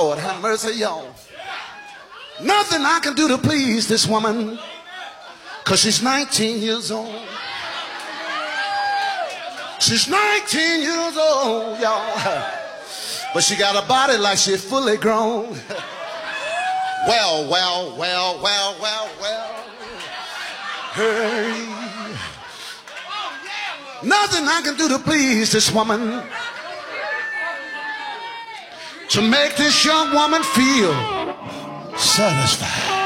Lord have mercy, y'all. Nothing I can do to please this woman, because she's 19 years old. She's 19 years old, y'all. But she got a body like she's fully grown. Well. Hey. Nothing I can do to please this woman, to make this young woman feel satisfied.